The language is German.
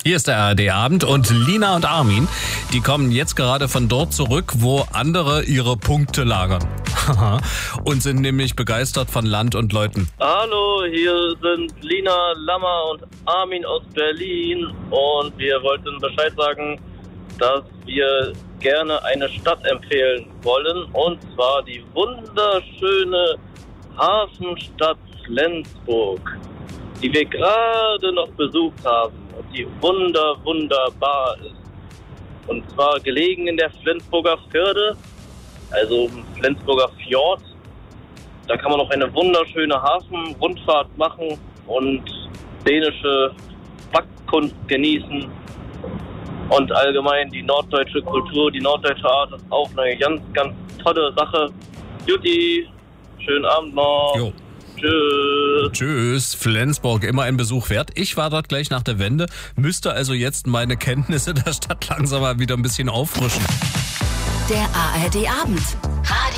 Hier ist der ARD-Abend und Lina und Armin, die kommen jetzt gerade von dort zurück, wo andere ihre Punkte lagern. Und sind nämlich begeistert von Land und Leuten. Hallo, hier sind Lina, Lammer und Armin aus Berlin und wir wollten Bescheid sagen, dass wir gerne eine Stadt empfehlen wollen, und zwar die wunderschöne Hafenstadt Flensburg, die wir gerade noch besucht haben und die wunderbar ist. Und zwar gelegen in der Flensburger Förde, also im Flensburger Fjord. Da kann man noch eine wunderschöne Hafenrundfahrt machen und dänische Backkunst genießen. Und allgemein die norddeutsche Kultur, die norddeutsche Art ist auch eine ganz, ganz tolle Sache. Jutti, schönen Abend noch. Jo. Tschüss. Tschüss, Flensburg, immer ein Besuch wert. Ich war dort gleich nach der Wende, müsste also jetzt meine Kenntnisse der Stadt langsam mal wieder ein bisschen auffrischen. Der ARD-Abend.